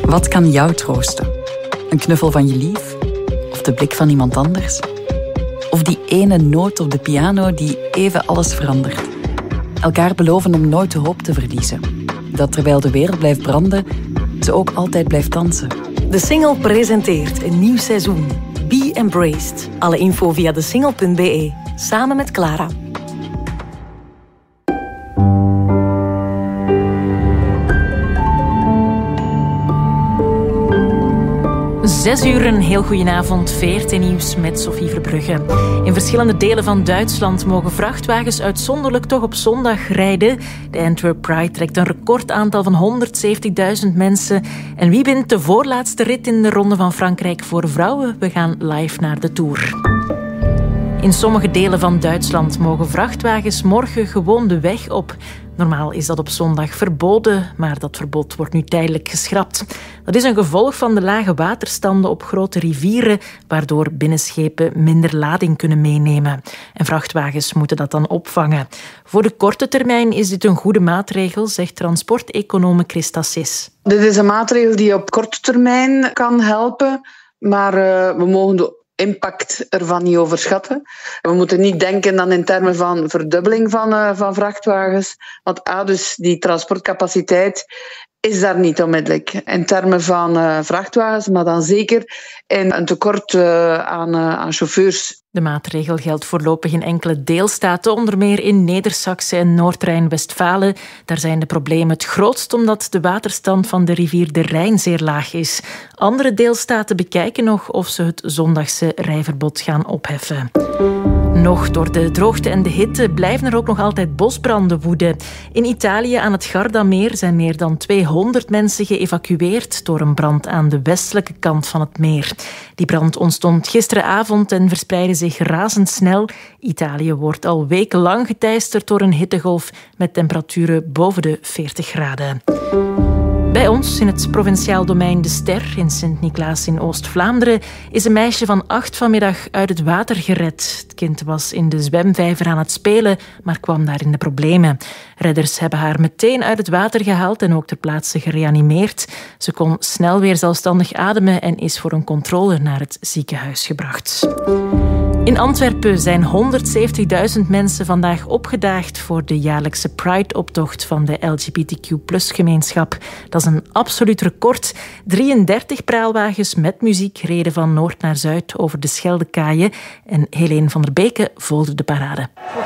Wat kan jou troosten? Een knuffel van je lief? Of de blik van iemand anders? Of die ene noot op de piano die even alles verandert? Elkaar beloven om nooit de hoop te verliezen. Dat terwijl de wereld blijft branden, ze ook altijd blijft dansen. De Single presenteert een nieuw seizoen. Be Embraced. Alle info via desingle.be. Samen met Clara. 6 uur, een heel goedenavond. VRT Nieuws met Sophie Verbrugge. In verschillende delen van Duitsland mogen vrachtwagens uitzonderlijk toch op zondag rijden. De Antwerp Pride trekt een recordaantal van 170.000 mensen. En wie wint de voorlaatste rit in de Ronde van Frankrijk voor vrouwen? We gaan live naar de Tour. In sommige delen van Duitsland mogen vrachtwagens morgen gewoon de weg op. Normaal is dat op zondag verboden, maar dat verbod wordt nu tijdelijk geschrapt. Dat is een gevolg van de lage waterstanden op grote rivieren, waardoor binnenschepen minder lading kunnen meenemen. En vrachtwagens moeten dat dan opvangen. Voor de korte termijn is dit een goede maatregel, zegt transporteconome Christa Sis. Dit is een maatregel die op korte termijn kan helpen, maar we mogen de impact ervan niet overschatten. We moeten niet denken dan in termen van verdubbeling van vrachtwagens. Want dus die transportcapaciteit is daar niet onmiddellijk. In termen van vrachtwagens, maar dan zeker in een tekort aan chauffeurs. De maatregel geldt voorlopig in enkele deelstaten, onder meer in Neder-Saxe en Noord-Rijn-Westfalen. Daar zijn de problemen het grootst omdat de waterstand van de rivier de Rijn zeer laag is. Andere deelstaten bekijken nog of ze het zondagse rijverbod gaan opheffen. Nog door de droogte en de hitte blijven er ook nog altijd bosbranden woeden. In Italië aan het Gardameer zijn meer dan 200 mensen geëvacueerd door een brand aan de westelijke kant van het meer. Die brand ontstond gisteravond en verspreidde zich razendsnel. Italië wordt al wekenlang geteisterd door een hittegolf met temperaturen boven de 40 graden. Bij ons, in het provinciaal domein De Ster in Sint-Niklaas in Oost-Vlaanderen, is een meisje van 8 vanmiddag uit het water gered. Het kind was in de zwemvijver aan het spelen, maar kwam daar in de problemen. Redders hebben haar meteen uit het water gehaald en ook ter plaatse gereanimeerd. Ze kon snel weer zelfstandig ademen en is voor een controle naar het ziekenhuis gebracht. In Antwerpen zijn 170.000 mensen vandaag opgedaagd voor de jaarlijkse Pride-optocht van de LGBTQ+-gemeenschap. Dat is een absoluut record. 33 praalwagens met muziek reden van noord naar zuid over de Scheldekaaien. En Helene van der Beke volgde de parade.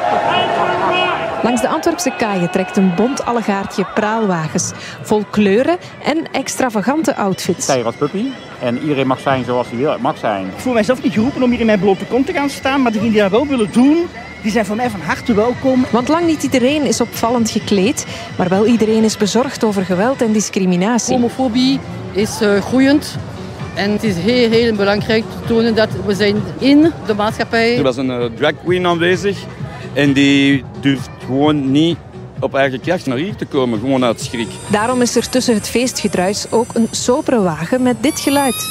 Langs de Antwerpse kaaien trekt een bont allegaartje praalwagens. Vol kleuren en extravagante outfits. Ik sta hier als puppy en iedereen mag zijn zoals hij mag zijn. Ik voel mijzelf niet geroepen om hier in mijn blote kont te gaan staan, maar degenen die dat wel willen doen, die zijn voor mij van harte welkom. Want lang niet iedereen is opvallend gekleed, maar wel iedereen is bezorgd over geweld en discriminatie. Homofobie is groeiend. En het is heel, heel belangrijk te tonen dat we zijn in de maatschappij. Er was een drag queen aanwezig en die durft gewoon niet op eigen kracht naar hier te komen, gewoon uit schrik. Daarom is er tussen het feestgedruis ook een sobere wagen met dit geluid.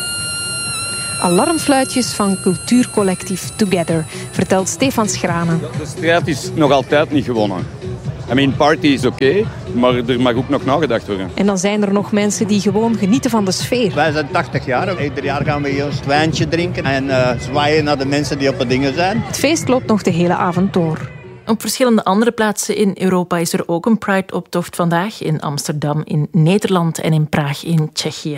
Alarmfluitjes van cultuurcollectief Together, vertelt Stefan Schranen. De strijd is nog altijd niet gewonnen. Party is oké, maar er mag ook nog nagedacht worden. En dan zijn er nog mensen die gewoon genieten van de sfeer. Wij zijn 80 jaar. Ieder jaar gaan we hier een wijntje drinken en zwaaien naar de mensen die op het dingen zijn. Het feest loopt nog de hele avond door. Op verschillende andere plaatsen in Europa is er ook een Pride-optocht vandaag. In Amsterdam, in Nederland en in Praag in Tsjechië.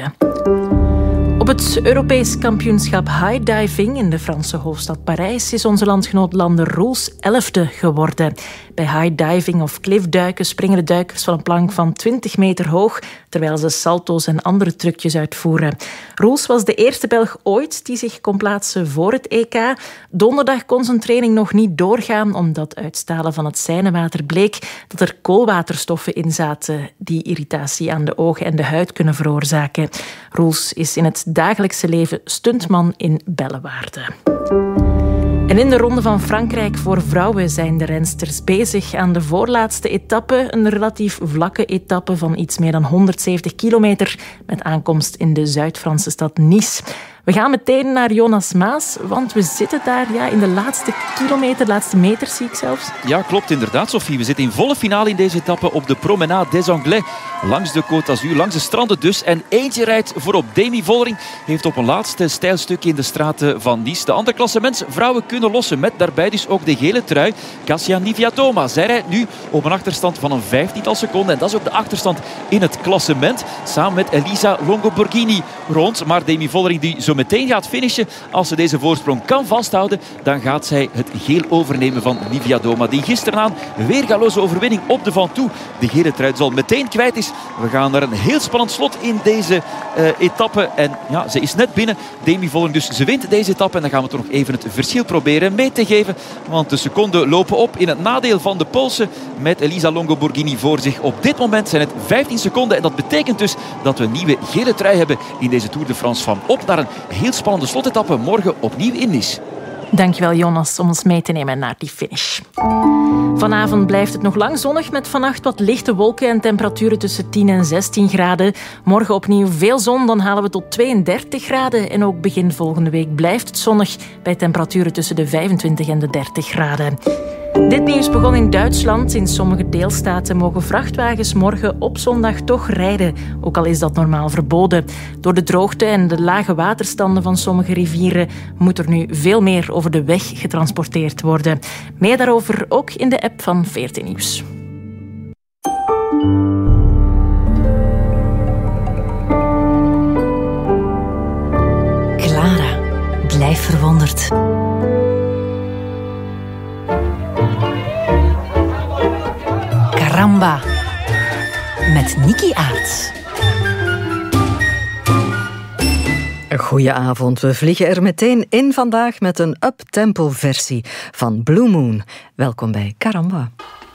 Op het Europees kampioenschap high diving in de Franse hoofdstad Parijs is onze landgenoot Lander Roels 11e geworden. Bij high diving of cliffduiken springen de duikers van een plank van 20 meter hoog, terwijl ze salto's en andere trucjes uitvoeren. Roels was de eerste Belg ooit die zich kon plaatsen voor het EK. Donderdag kon zijn training nog niet doorgaan, omdat uit stalen van het Seinewater bleek dat er koolwaterstoffen in zaten die irritatie aan de ogen en de huid kunnen veroorzaken. Roels is in het dagelijkse leven stuntman in Bellewaarde. En in de Ronde van Frankrijk voor vrouwen zijn de rensters bezig aan de voorlaatste etappe. Een relatief vlakke etappe van iets meer dan 170 kilometer met aankomst in de Zuid-Franse stad Nice. We gaan meteen naar Jonas Maas, want we zitten daar in de laatste kilometer, laatste meters zie ik zelfs. Ja, klopt inderdaad, Sophie. We zitten in volle finale in deze etappe op de Promenade des Anglais. Langs de Côte d'Azur, langs de stranden dus. En eentje rijdt voorop. Demi Vollering heeft op een laatste steil stukje in de straten van Nice de andere klassementsvrouwen kunnen lossen. Met daarbij dus ook de gele trui, Kasia Niewiadoma. Zij rijdt nu op een achterstand van een 15-tal seconden. En dat is ook de achterstand in het klassement. Samen met Elisa Longoborghini rond. Maar Demi Vollering die zo meteen gaat finishen. Als ze deze voorsprong kan vasthouden, dan gaat zij het geel overnemen van Niewiadoma. Die gisteren aan weergaloze overwinning op de Ventoux de gele trui zal meteen kwijt is. We gaan naar een heel spannend slot in deze etappe. En ja, ze is net binnen. Demi Vollering dus, ze wint deze etappe. En dan gaan we toch nog even het verschil proberen mee te geven. Want de seconden lopen op in het nadeel van de Poolse. Met Elisa Longoborghini voor zich. Op dit moment zijn het 15 seconden. En dat betekent dus dat we een nieuwe gele trui hebben in deze Tour de France. Van op naar een heel spannende slotetappe. Morgen opnieuw in Nice. Dankjewel Jonas om ons mee te nemen naar die finish. Vanavond blijft het nog lang zonnig met vannacht wat lichte wolken en temperaturen tussen 10 en 16 graden. Morgen opnieuw veel zon, dan halen we tot 32 graden. En ook begin volgende week blijft het zonnig bij temperaturen tussen de 25 en de 30 graden. Dit nieuws begon in Duitsland. In sommige deelstaten mogen vrachtwagens morgen op zondag toch rijden, ook al is dat normaal verboden. Door de droogte en de lage waterstanden van sommige rivieren moet er nu veel meer over de weg getransporteerd worden. Meer daarover ook in de app van VRT Nieuws. Clara, blijf verwonderd. Caramba, met Niki Aerts. Goedenavond, we vliegen er meteen in vandaag met een up-tempo versie van Blue Moon. Welkom bij Caramba.